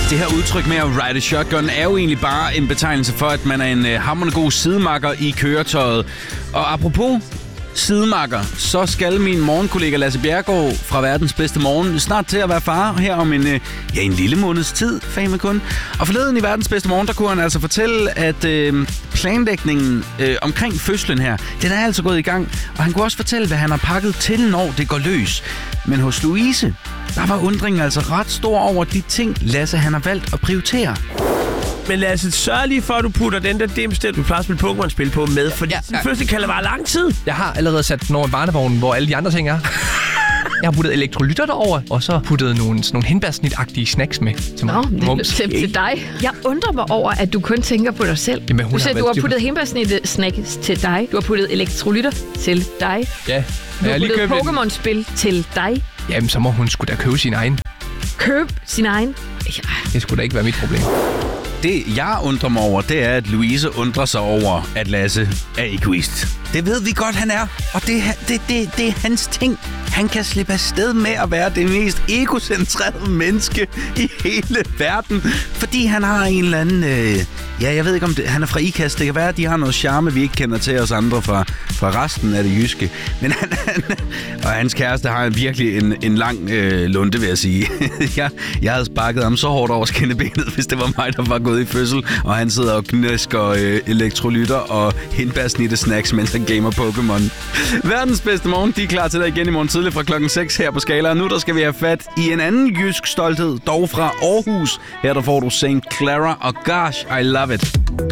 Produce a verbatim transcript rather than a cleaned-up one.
Det her udtryk med at ride a shotgun er jo egentlig bare en betegnelse for, at man er en hamrende god sidemakker i køretøjet. Og apropos sidemakker, så skal min morgenkollega Lasse Bjerregaard fra Verdens Bedste Morgen snart til at være far her om en, ja, en lille måneds tid, fame kun. Og forleden i Verdens Bedste Morgen, der kunne han altså fortælle, at øh, planlægningen øh, omkring fødslen her, den er altså gået i gang. Og han kunne også fortælle, hvad han har pakket til, når det går løs. Men hos Louise, der var undringen altså ret stor over de ting, Lasse han har valgt at prioritere. Men lad os sørge lige for, at du putter den der dimstil, du plejer at spille Pokémon-spil på med, fordi ja, ja. Først kan det vare lang tid. Jeg har allerede sat den over i barnevognen, hvor alle de andre ting er. Jeg har puttet elektrolytter derover, og så puttet nogle, nogle hindbærsnit-agtige snacks med til mig. Nå, det er til dig. Jeg undrer mig over, at du kun tænker på dig selv. Jamen, du siger, du har puttet hindbærsnit-snacks til dig. Du har puttet elektrolytter til dig. Ja. Du har puttet Pokémon-spil til dig. Jamen, så må hun sgu da købe sin egen. Køb sin egen? Ja. Det skulle da ikke være mit problem. Det, jeg undrer mig over, det er, at Louise undrer sig over, at Lasse er egoist. Det ved vi godt, han er. Og det, det, det, det er hans ting. Han kan slippe afsted med at være det mest egocentrerede menneske i hele verden. Fordi han har en eller anden... Øh, ja, jeg ved ikke, om det, han er fra Ikast. Det kan være, at de har noget charme, vi ikke kender til os andre fra, fra resten af det jyske. Men han, han, og hans kæreste har virkelig en, en lang øh, lunde, vil jeg sige. jeg, jeg havde sparket ham så hårdt over skinnebenet, hvis det var mig, der var gået i fødsel. Og han sidder og knæsker øh, elektrolytter og hindbærsnitte snacks, mens han gamer Pokémon. Verdens Bedste Morgen, de er klar til dig igen i morgen tidlig fra klokken seks her på Skala. Og nu der skal vi have fat i en anden jysk stolthed, dog fra Aarhus. Her der får du Saint Clara og Gosh, I Love It.